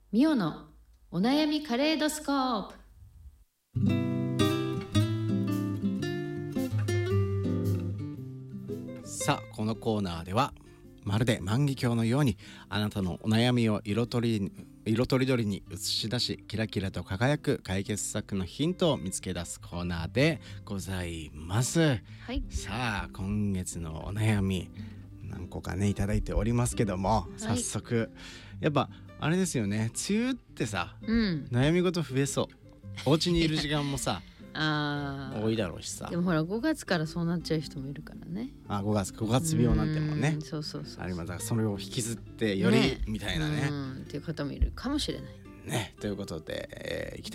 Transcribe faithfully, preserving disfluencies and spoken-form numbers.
ミオのお悩みカレードスコープ。 さあこのコーナーではまるで万華鏡のようにあなたのお悩みを色とり色とりどりに映し出し、キラキラと輝く解決策のヒントを見つけ出すコーナーでございます。 はい、 さあ今月のお悩み何個かねいただいておりますけども、早速やっぱあれですよね、梅雨ってさ、 うん、 悩み事増えそう。お家にいる時間もさあ多いだろうしさ。 でもほらごがつからそうなっちゃう人もいるからね。 あごがつごがつ病なんてもね、 そうそうそうあります。だからそれを引きずってより、 ね、 みたいなね、 うんっていう方もいるかもしれないねということで、えー